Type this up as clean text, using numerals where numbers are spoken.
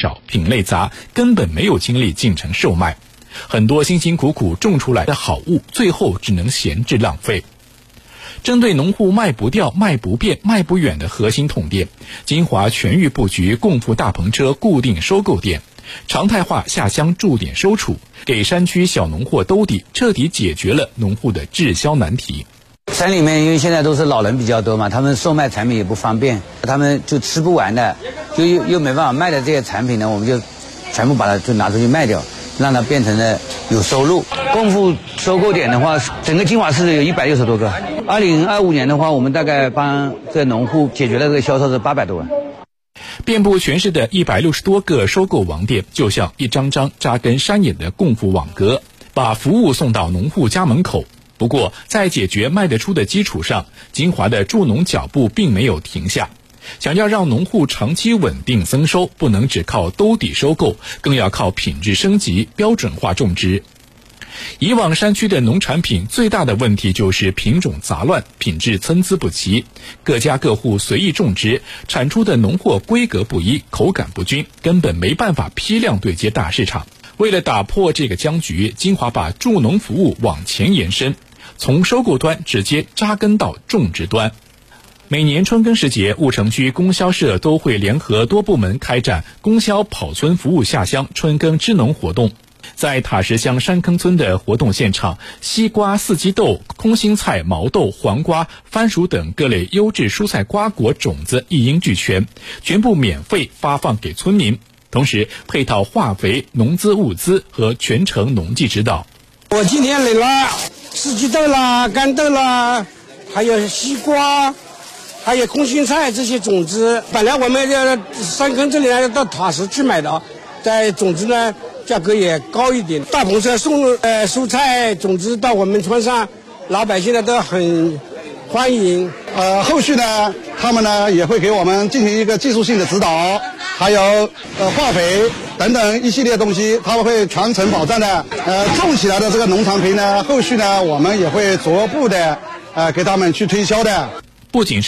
少，品类杂，根本没有精力进城售卖。很多辛辛苦苦种出来的好物，最后只能闲置浪费。针对农户卖不掉、卖不变、卖不远的核心痛点，金华全域布局共付大棚车固定收购点，常态化下乡驻点收储，给山区小农货兜底，彻底解决了农户的滞销难题。 山里面因为现在都是老人比较多嘛，他们售卖产品也不方便，他们就吃不完的，就又没办法卖的这些产品呢，我们就全部把它就拿出去卖掉，让它变成了有收入。共付收购点的话，整个金华市有160多个。2025年的话，我们大概帮这农户解决了这个销售是800多万。 遍布全市的160多个收购网点，就像一张张扎根山野的共付网格，把服务送到农户家门口。不过，在解决卖得出的基础上，金华的助农脚步并没有停下。想要让农户长期稳定增收，不能只靠兜底收购，更要靠品质升级、标准化种植。以往山区的农产品最大的问题就是品种杂乱，品质参差不齐，各家各户随意种植，产出的农货规格不一，口感不均，根本没办法批量对接大市场。为了打破这个僵局，金华把助农服务往前延伸，从收购端直接扎根到种植端。每年春耕时节，婺城区供销社都会联合多部门开展供销跑村服务下乡春耕支农活动。在塔石乡山坑村的活动现场，西瓜、四季豆、空心菜、毛豆、黄瓜、番薯等各类优质蔬菜瓜果种子一应俱全，全部免费发放给村民，同时配套化肥、农资物资和全程农技指导。 我今天领了四季豆啦、干豆啦，还有西瓜，还有空心菜这些种子。本来我们山坑这里呢到塔石去买的，在种子呢价格也高一点。大棚车送蔬菜种子到我们村上，老百姓呢都很欢迎。 后续呢，他们呢也会给我们进行一个技术性的指导，还有化肥等等一系列东西，他们会全程保障的。种起来的这个农产品呢，后续呢我们也会逐步的给他们去推销的。 不仅是